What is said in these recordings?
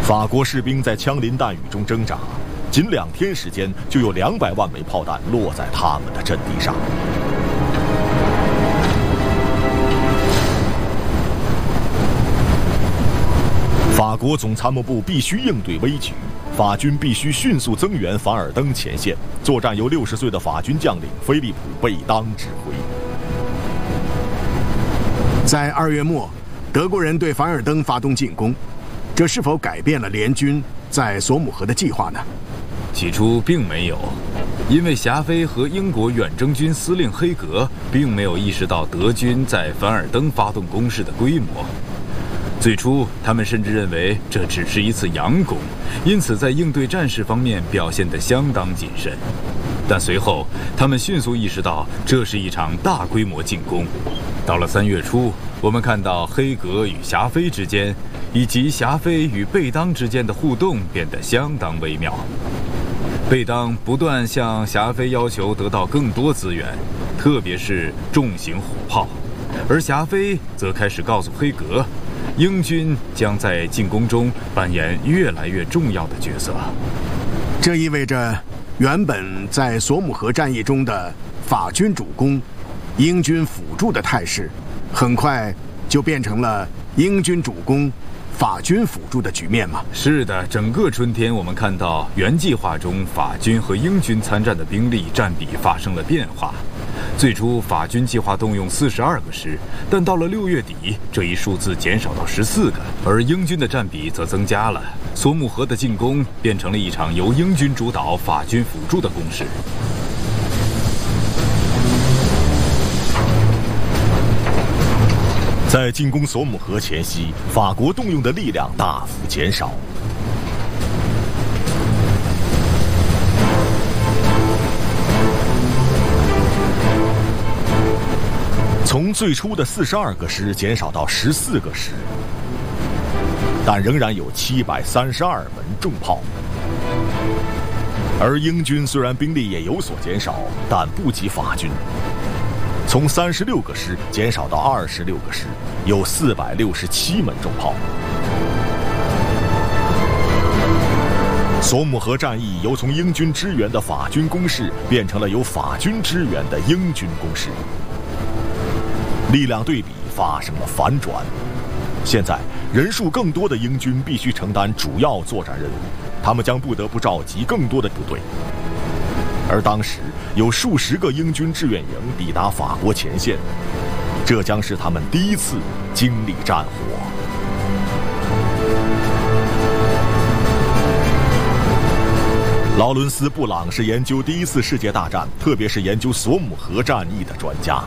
法国士兵在枪林弹雨中挣扎，仅2天时间就有200万枚炮弹落在他们的阵地上。法国总参谋部必须应对危局，法军必须迅速增援凡尔登前线。作战由60岁的法军将领菲利普·贝当指挥。 在2月末，德国人对凡尔登发动进攻，这是否改变了联军在索姆河的计划呢？ 起初并没有，因为霞飞和英国远征军司令黑格并没有意识到德军在凡尔登发动攻势的规模。最初，他们甚至认为这只是一次佯攻，因此在应对战事方面表现得相当谨慎。但随后，他们迅速意识到这是一场大规模进攻。到了3月初，我们看到黑格与霞飞之间，以及霞飞与贝当之间的互动变得相当微妙。贝当不断向霞飞要求得到更多资源，特别是重型火炮，而霞飞则开始告诉黑格，英军将在进攻中扮演越来越重要的角色。 这意味着，原本在索姆河战役中的法军主攻、英军辅助的态势，很快就变成了英军主攻、法军辅助的局面吗？ 是的，整个春天我们看到原计划中法军和英军参战的兵力占比发生了变化。最初法军计划动用42个师，但到了6月底，这一数字减少到14个，而英军的占比则增加了。索姆河的进攻变成了一场由英军主导、法军辅助的攻势。 在进攻索姆河前夕，法国动用的力量大幅减少。从最初的42个师减少到14个师，但仍然有732门重炮。而英军虽然兵力也有所减少，但不及法军。从36个师减少到26个师，有467门重炮。索姆河战役由从英军支援的法军攻势变成了由法军支援的英军攻势，力量对比发生了反转。现在，人数更多的英军必须承担主要作战任务，他们将不得不召集更多的部队。而当时有数十个英军志愿营抵达法国前线，这将是他们第一次经历战火。劳伦斯·布朗是研究第1次世界大战，特别是研究索姆河战役的专家。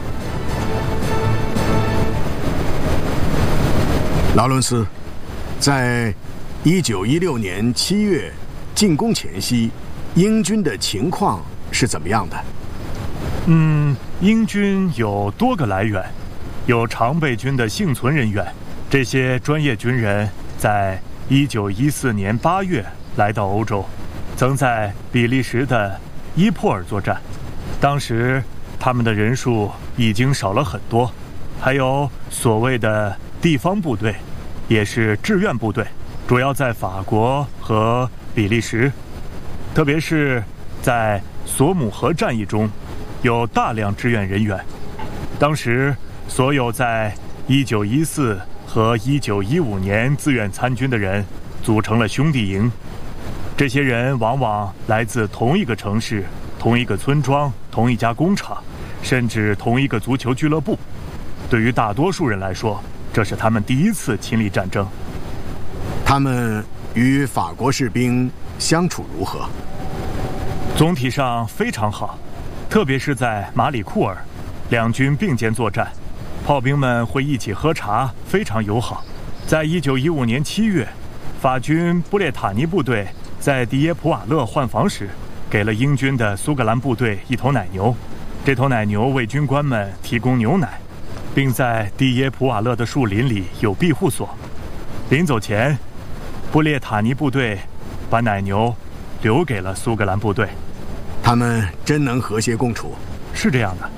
劳伦斯，在1916年7月进攻前夕，英军的情况是怎么样的？ 英军有多个来源，有常备军的幸存人员，这些专业军人在1914年8月来到欧洲，曾在比利时的伊珀尔作战，当时他们的人数已经少了很多。还有所谓的地方部队，也是志愿部队，主要在法国和比利时，特别是在索姆河战役中有大量志愿人员。当时所有在1914和1915年自愿参军的人组成了兄弟营，这些人往往来自同一个城市、同一个村庄、同一家工厂，甚至同一个足球俱乐部。对于大多数人来说，这是他们第一次亲历战争。 他们与法国士兵相处如何？ 总体上非常好，特别是在马里库尔，两军并肩作战，炮兵们会一起喝茶，非常友好。在1915年7月，法军布列塔尼部队在迪耶普瓦勒换防时，给了英军的苏格兰部队一头奶牛，这头奶牛为军官们提供牛奶，并在迪耶普瓦勒的树林里有庇护所。临走前，布列塔尼部队把奶牛留给了苏格兰部队。 他们真能和谐共处？ 是这样的。